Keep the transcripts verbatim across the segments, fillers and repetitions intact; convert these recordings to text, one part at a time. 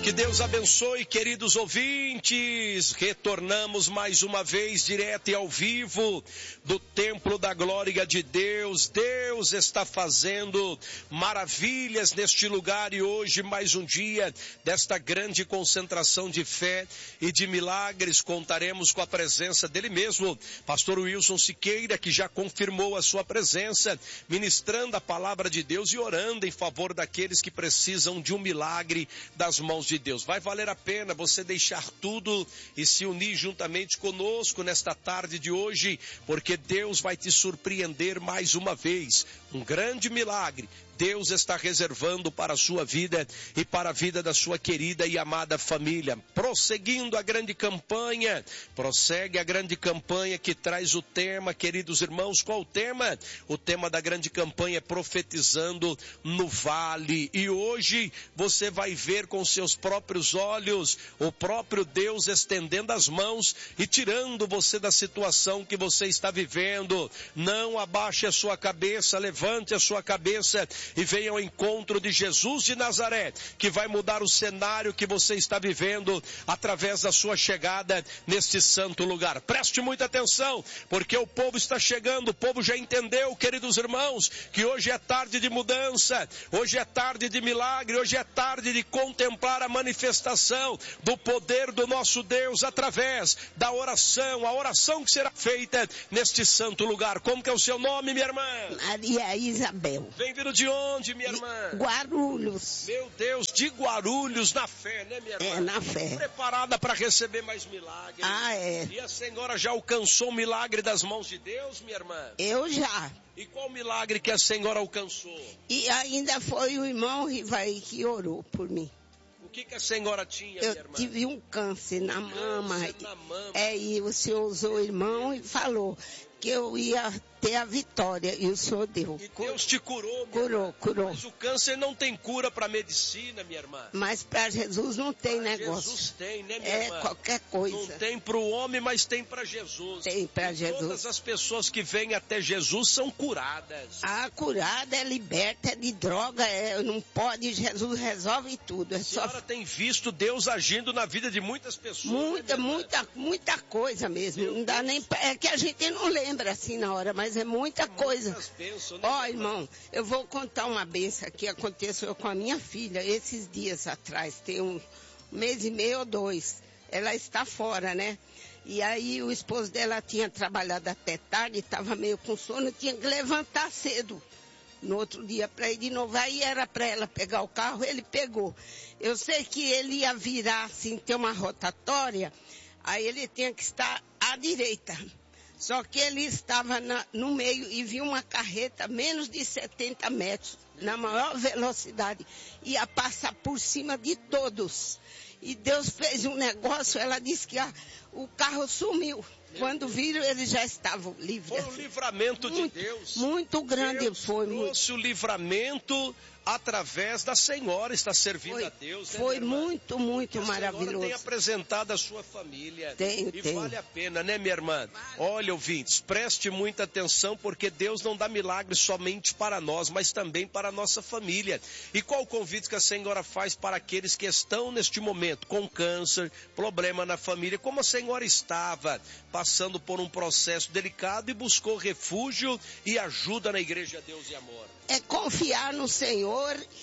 Que Deus abençoe, queridos ouvintes. Retornamos mais uma vez direto e ao vivo do Templo da Glória de Deus. Deus está fazendo maravilhas neste lugar e hoje mais um dia desta grande concentração de fé e de milagres. Contaremos com a presença dele mesmo, pastor Wilson Siqueira, que já confirmou a sua presença, ministrando a palavra de Deus e orando em favor daqueles que precisam de um milagre das mãos de Deus. Vai valer a pena você deixar tudo e se unir juntamente conosco nesta tarde de hoje, porque Deus vai te surpreender mais uma vez. Um grande milagre Deus está reservando para a sua vida e para a vida da sua querida e amada família. Prosseguindo a grande campanha, prossegue a grande campanha que traz o tema, queridos irmãos, qual o tema? O tema da grande campanha é profetizando no vale. E hoje você vai ver com seus próprios olhos o próprio Deus estendendo as mãos e tirando você da situação que você está vivendo. Não abaixe a sua cabeça, levante a sua cabeça e venha ao encontro de Jesus de Nazaré, que vai mudar o cenário que você está vivendo através da sua chegada neste santo lugar. Preste muita atenção, porque o povo está chegando, o povo já entendeu, queridos irmãos, que hoje é tarde de mudança, hoje é tarde de milagre, hoje é tarde de contemplar a manifestação do poder do nosso Deus através da oração, a oração que será feita neste santo lugar. Como que é o seu nome, minha irmã? Maria Isabel. Vem vindo de onde, minha irmã? Guarulhos. Meu Deus, de Guarulhos, na fé, né, minha irmã? É, na fé. Preparada para receber mais milagres. Ah, é. E a senhora já alcançou o milagre das mãos de Deus, minha irmã? Eu já. E qual milagre que a senhora alcançou? E ainda foi o irmão Rivaí que orou por mim. O que que a senhora tinha, Eu minha irmã? tive um câncer na Câncer mama. na mama. É, e o senhor usou o irmão e falou que eu ia ter a vitória, e o senhor deu. E Deus te curou, minha Curou, irmã. curou. Mas o câncer não tem cura para medicina, minha irmã. Mas para Jesus não tem Pra negócio. Jesus tem, né, minha É irmã? qualquer coisa. Não tem para o homem, mas tem para Jesus. Tem para E Jesus. todas as pessoas que vêm até Jesus são curadas. A curada é liberta, é de droga, é, não pode, Jesus resolve tudo. É A só senhora tem visto Deus agindo na vida de muitas pessoas. muita, né, minha irmã? muita, muita coisa mesmo. Meu Não dá Deus. nem, pra- é que a gente não lembra assim na hora, mas é muita coisa. Muitas bênçãos, né, Ó, minha irmã? irmão, eu vou contar uma benção que aconteceu com a minha filha esses dias atrás, tem um mês e meio ou dois. Ela está fora, né? E aí o esposo dela tinha trabalhado até tarde, estava meio com sono, tinha que levantar cedo no outro dia para ir de novo. Aí era para ela pegar o carro, ele pegou. Eu sei que ele ia virar assim, ter uma rotatória, aí ele tinha que estar à direita. Só que ele estava na, no meio e viu uma carreta menos de setenta metros, na maior velocidade, ia passar por cima de todos. E Deus fez um negócio, ela disse que a, o carro sumiu. Quando viram, eles já estavam livres. Foi um livramento muito, de Deus. Muito grande Deus foi. Muito, trouxe o livramento através da senhora, está servindo foi a Deus. Né, foi minha irmã? muito, muito Que a maravilhoso. senhora tem apresentado a sua família. Tenho, e tenho. vale a pena, né, minha irmã? Olha, ouvintes, preste muita atenção, porque Deus não dá milagres somente para nós, mas também para a nossa família. E qual o convite que a senhora faz para aqueles que estão neste momento com câncer, problema na família, como a senhora estava passando por um processo delicado e buscou refúgio e ajuda na Igreja Deus e Amor? É confiar no Senhor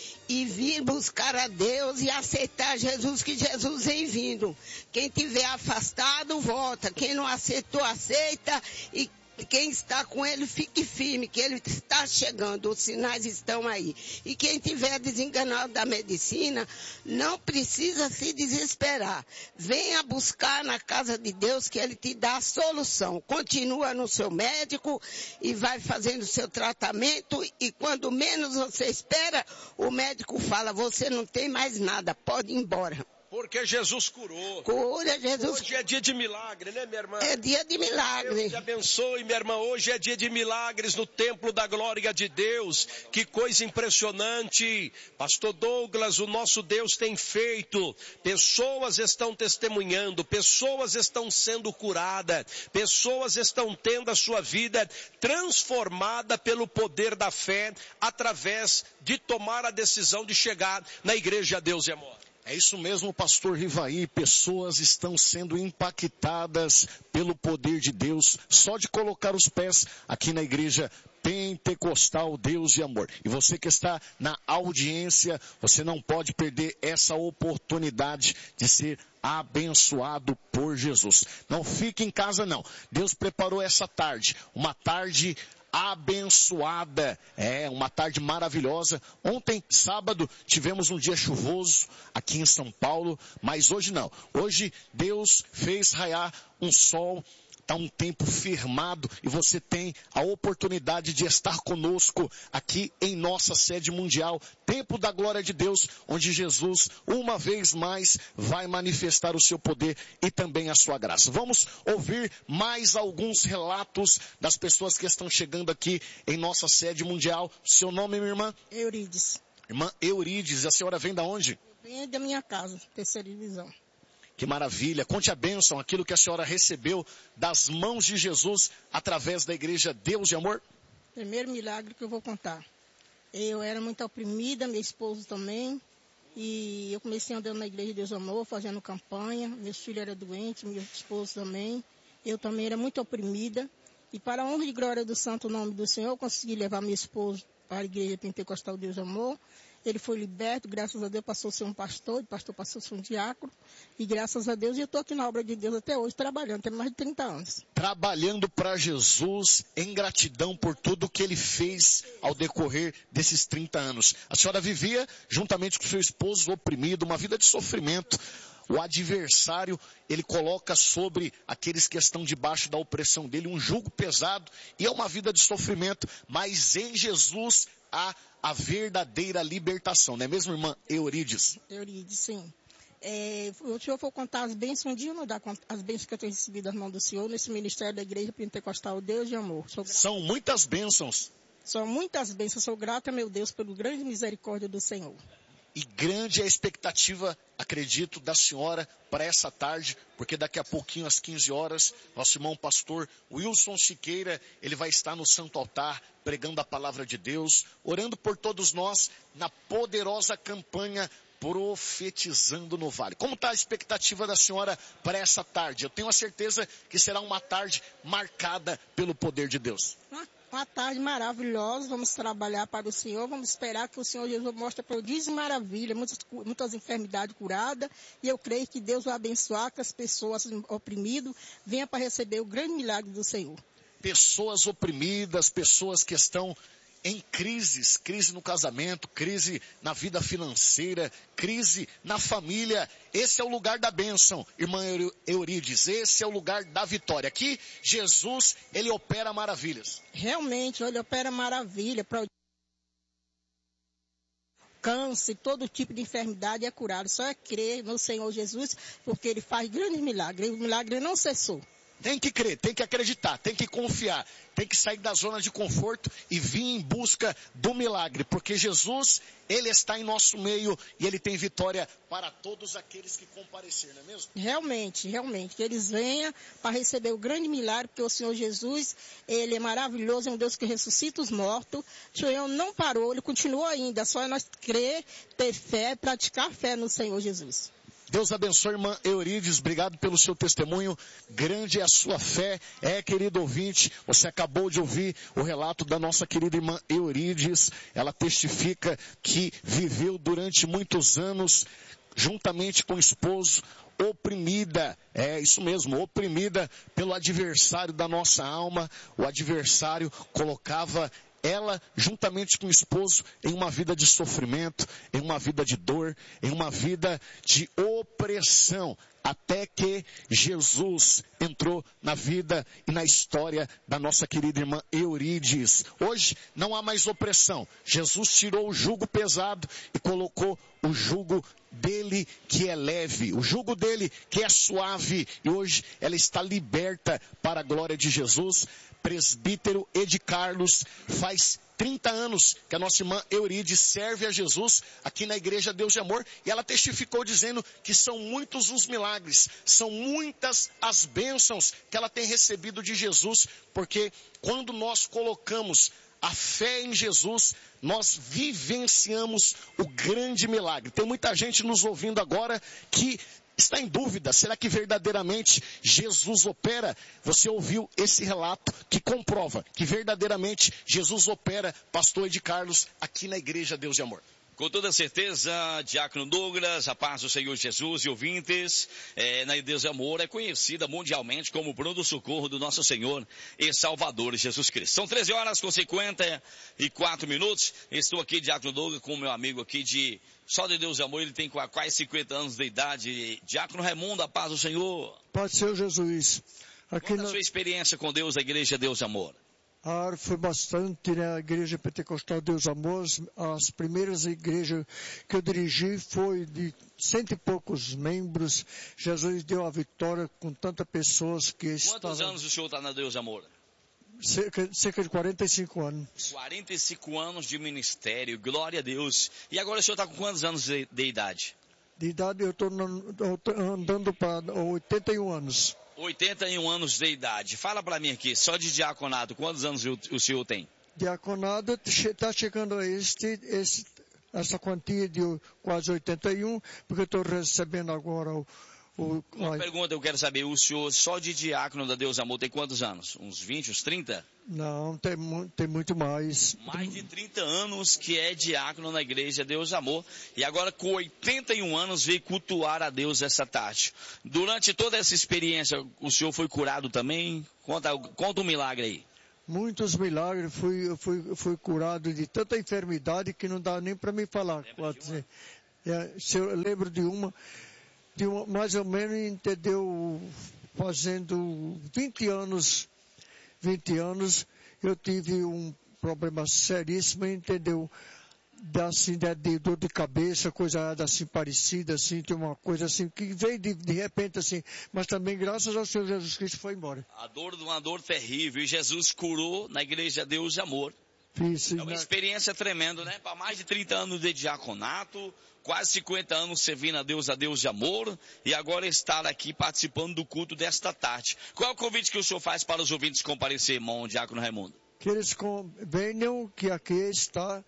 e vir buscar a Deus e aceitar Jesus, que Jesus vem vindo. Quem tiver afastado, volta. Quem não aceitou, aceita. E quem está com ele, fique firme, que ele está chegando, os sinais estão aí. E quem tiver desenganado da medicina, não precisa se desesperar. Venha buscar na casa de Deus, que ele te dá a solução. Continua no seu médico e vai fazendo o seu tratamento, e quando menos você espera, o médico fala, você não tem mais nada, pode ir embora. Porque Jesus curou. Cura, Jesus. Hoje é dia de milagre, né, minha irmã? É dia de milagre. Deus te abençoe, minha irmã. Hoje é dia de milagres no templo da glória de Deus. Que coisa impressionante. Pastor Douglas, o nosso Deus tem feito. Pessoas estão testemunhando, pessoas estão sendo curadas, pessoas estão tendo a sua vida transformada pelo poder da fé, através de tomar a decisão de chegar na Igreja Deus e Amor. É isso mesmo, pastor Rivaí, pessoas estão sendo impactadas pelo poder de Deus, só de colocar os pés aqui na igreja Pentecostal Deus e Amor. E você que está na audiência, você não pode perder essa oportunidade de ser abençoado por Jesus. Não fique em casa não, Deus preparou essa tarde, uma tarde abençoada, é uma tarde maravilhosa. Ontem, sábado, tivemos um dia chuvoso aqui em São Paulo, mas hoje não. Hoje Deus fez raiar um sol, está um tempo firmado e você tem a oportunidade de estar conosco aqui em nossa sede mundial, Templo da Glória de Deus, onde Jesus uma vez mais vai manifestar o seu poder e também a sua graça. Vamos ouvir mais alguns relatos das pessoas que estão chegando aqui em nossa sede mundial. Seu nome, minha irmã? Eurides. Irmã Eurides, a senhora vem da onde? Vem da minha casa, terceira divisão. Que maravilha, conte a bênção, aquilo que a senhora recebeu das mãos de Jesus através da igreja Deus e Amor. Primeiro milagre que eu vou contar. Eu era muito oprimida, meu esposo também, e eu comecei andando na igreja Deus e Amor, fazendo campanha, meus filhos eram doentes, meu esposo também, eu também era muito oprimida, e para a honra e glória do santo nome do Senhor, eu consegui levar meu esposo para a igreja Pentecostal Deus e Amor. Ele foi liberto, graças a Deus passou a ser um pastor, o pastor passou a ser um diácono, e graças a Deus eu estou aqui na obra de Deus até hoje, trabalhando, tem mais de trinta anos. Trabalhando para Jesus, em gratidão por tudo que Ele fez ao decorrer desses trinta anos. A senhora vivia, juntamente com seu esposo, oprimido, uma vida de sofrimento. O adversário, ele coloca sobre aqueles que estão debaixo da opressão dele um jugo pesado, e é uma vida de sofrimento, mas em Jesus há a verdadeira libertação, não é mesmo, irmã Eurides? Eurides, sim. É, o senhor for contar as bênçãos, um dia eu não dá as bênçãos que eu tenho recebido das mãos do senhor nesse ministério da igreja Pentecostal Deus e Amor. Sou São muitas bênçãos. São muitas bênçãos, sou grata, meu Deus, pelo grande misericórdia do Senhor. E grande é a expectativa, acredito, da senhora para essa tarde, porque daqui a pouquinho, às quinze horas, nosso irmão pastor Wilson Siqueira, ele vai estar no Santo Altar, pregando a palavra de Deus, orando por todos nós, na poderosa campanha Profetizando no Vale. Como está a expectativa da senhora para essa tarde? Eu tenho a certeza que será uma tarde marcada pelo poder de Deus. Uma tarde maravilhosa, vamos trabalhar para o Senhor, vamos esperar que o Senhor Jesus mostre prodígios e maravilha, muitas, muitas enfermidades curadas, e eu creio que Deus vai abençoar, que as pessoas oprimidas venham para receber o grande milagre do Senhor. Pessoas oprimidas, pessoas que estão em crises, crise no casamento, crise na vida financeira, crise na família. Esse é o lugar da bênção, irmã Eurides, esse é o lugar da vitória. Aqui, Jesus, ele opera maravilhas. Realmente, ele opera maravilha. Para câncer, todo tipo de enfermidade é curado. Só é crer no Senhor Jesus, porque ele faz grandes milagres. O milagre não cessou. Tem que crer, tem que acreditar, tem que confiar, tem que sair da zona de conforto e vir em busca do milagre, porque Jesus, ele está em nosso meio e ele tem vitória para todos aqueles que compareceram, não é mesmo? Realmente, realmente, que eles venham para receber o grande milagre, porque o Senhor Jesus, ele é maravilhoso, é um Deus que ressuscita os mortos. O Senhor não parou, ele continua ainda, só é nós crer, ter fé, praticar fé no Senhor Jesus. Deus abençoe, irmã Eurides, obrigado pelo seu testemunho, grande é a sua fé, é, querido ouvinte, você acabou de ouvir o relato da nossa querida irmã Eurides, ela testifica que viveu durante muitos anos, juntamente com o esposo, oprimida, é isso mesmo, oprimida pelo adversário da nossa alma. O adversário colocava ela, juntamente com o esposo, em uma vida de sofrimento, em uma vida de dor, em uma vida de opressão, até que Jesus entrou na vida e na história da nossa querida irmã Eurides. Hoje não há mais opressão. Jesus tirou o jugo pesado e colocou o jugo dele que é leve, o jugo dele que é suave, e hoje ela está liberta para a glória de Jesus. Presbítero Ed Carlos, faz trinta anos que a nossa irmã Eurides serve a Jesus aqui na igreja Deus de Amor, e ela testificou dizendo que são muitos os milagres, são muitas as bênçãos que ela tem recebido de Jesus, porque quando nós colocamos a fé em Jesus, nós vivenciamos o grande milagre. Tem muita gente nos ouvindo agora que está em dúvida, será que verdadeiramente Jesus opera? Você ouviu esse relato que comprova que verdadeiramente Jesus opera, pastor Ed Carlos, aqui na Igreja Deus de Amor. Com toda certeza, Diácono Douglas, a paz do Senhor Jesus e ouvintes, é, na Deus de Amor é conhecida mundialmente como o pronto-socorro do nosso Senhor e Salvador Jesus Cristo. São treze horas com cinquenta e quatro minutos. Estou aqui, Diácono Douglas, com o meu amigo aqui de só de Deus de Amor, ele tem quase cinquenta anos de idade. Diácono Raimundo, a paz do Senhor. Paz do Senhor Jesus. Aqui Conta na... a sua experiência com Deus, a Igreja Deus de Amor. Ah, foi bastante, né? A Igreja Pentecostal Deus Amor, as primeiras igrejas que eu dirigi foi de cento e poucos membros. Jesus deu a vitória com tantas pessoas que Quantos estavam... Quantos anos o senhor está na Deus de Amor? Cerca, cerca de quarenta e cinco anos. quarenta e cinco anos de ministério, glória a Deus. E agora o senhor está com quantos anos de, de idade? De idade eu estou andando para oitenta e um anos. oitenta e um anos de idade. Fala para mim aqui, só de diaconato, quantos anos o, o senhor tem? Diaconado está chegando a este, este, essa quantia de quase oitenta e um, porque eu estou recebendo agora o... o Uma a... pergunta eu quero saber, o senhor só de diácono da Deus Amor tem quantos anos? Uns vinte, uns trinta? Não, tem, tem muito mais. Mais de trinta anos que é diácono na Igreja Deus Amor. E agora com oitenta e um anos veio cultuar a Deus essa tarde. Durante toda essa experiência, o senhor foi curado também? Conta, conta um milagre aí. Muitos milagres, fui, fui, fui curado de tanta enfermidade que não dá nem para me falar. Dizer. É, se eu lembro de uma, de uma, mais ou menos, entendeu, fazendo vinte anos, vinte anos, eu tive um problema seríssimo, entendeu? Da, assim, de, de dor de cabeça, coisa assim parecida, assim, tem uma coisa assim, que veio de, de repente assim, mas também graças ao Senhor Jesus Cristo foi embora. A dor de uma dor terrível, e Jesus curou na Igreja Deus de Amor. Isso, é uma experiência tremenda, né? Para mais de trinta anos de diaconato, quase cinquenta anos servindo a Deus, a Deus de Amor, e agora estar aqui participando do culto desta tarde. Qual é o convite que o senhor faz para os ouvintes comparecer, irmão Diácono Raimundo? Que eles venham, que aqui está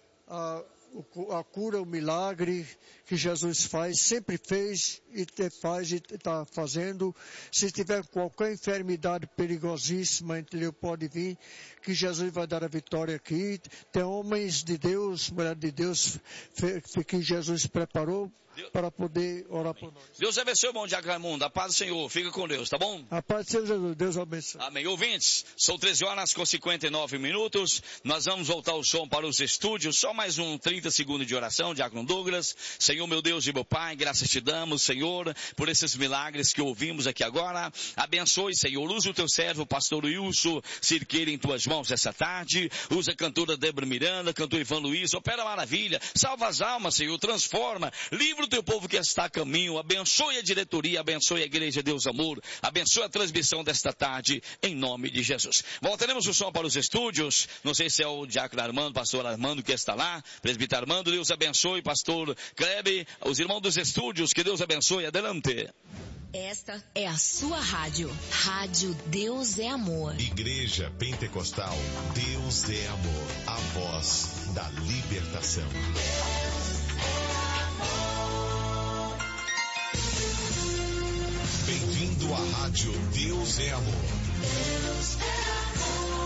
A, a cura, o milagre que Jesus faz, sempre fez e te faz e está fazendo. Se tiver qualquer enfermidade perigosíssima, ele pode vir, que Jesus vai dar a vitória aqui. Tem homens de Deus, mulher de Deus, que Jesus preparou para poder orar por nós. Deus abençoe, irmão Diácono Raimundo. A paz do Senhor. Fica com Deus, tá bom? A paz do Senhor Jesus. Deus abençoe. Amém. Ouvintes, são treze horas com cinquenta e nove minutos. Nós vamos voltar o som para os estúdios. Só mais um trinta segundos de oração, Diácono Douglas. Senhor, meu Deus e meu Pai, graças te damos, Senhor, por esses milagres que ouvimos aqui agora. Abençoe, Senhor. Usa o teu servo, pastor Wilson Cirqueira, em tuas mãos essa tarde. Usa a cantora Débora Miranda, cantor Ivan Luiz. Opera maravilha. Salva as almas, Senhor. Transforma. Livra o teu povo que está a caminho, abençoe a diretoria, abençoe a Igreja Deus Amor, abençoe a transmissão desta tarde, em nome de Jesus. Voltaremos o som para os estúdios, não sei se é o Diácono Armando, pastor Armando que está lá, presbítero Armando, Deus abençoe, pastor Klebe, os irmãos dos estúdios, que Deus abençoe, adelante. Esta é a sua rádio, Rádio Deus é Amor. Igreja Pentecostal, Deus é Amor, a voz da libertação. Bem-vindo à Rádio Deus é Amor. Deus é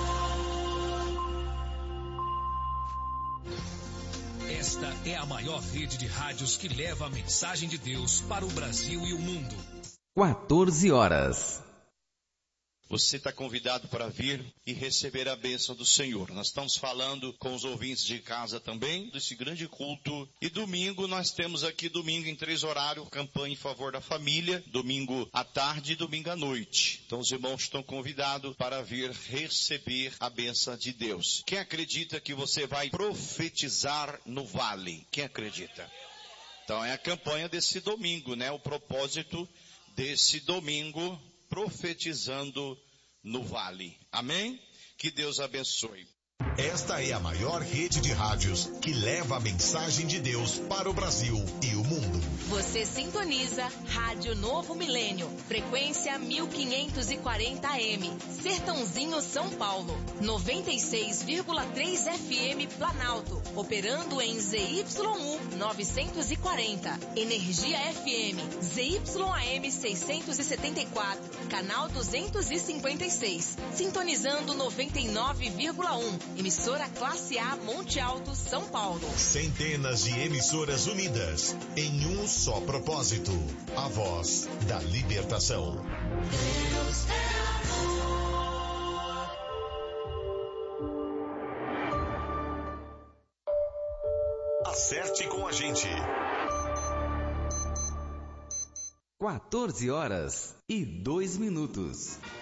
amor. Esta é a maior rede de rádios que leva a mensagem de Deus para o Brasil e o mundo. quatorze horas. Você está convidado para vir e receber a bênção do Senhor. Nós estamos falando com os ouvintes de casa também desse grande culto. E domingo nós temos aqui, domingo em três horários, campanha em favor da família. Domingo à tarde e domingo à noite. Então os irmãos estão convidados para vir receber a bênção de Deus. Quem acredita que você vai profetizar no vale? Quem acredita? Então é a campanha desse domingo, né? O propósito desse domingo, profetizando no vale. Amém? Que Deus abençoe. Esta é a maior rede de rádios que leva a mensagem de Deus para o Brasil e o mundo. Você Você sintoniza Rádio Novo Milênio, frequência mil quinhentos e quarenta A M, Sertãozinho, São Paulo, noventa e seis vírgula três F M Planalto, operando em Z Y U novecentos e quarenta, Energia F M, Z Y A M seiscentos e setenta e quatro, canal duzentos e cinquenta e seis, sintonizando noventa e nove vírgula um, emissora classe A Monte Alto, São Paulo. Centenas de emissoras unidas em um só propósito, a voz da libertação. Deus é amor. Acerte com a gente. quatorze horas e dois minutos.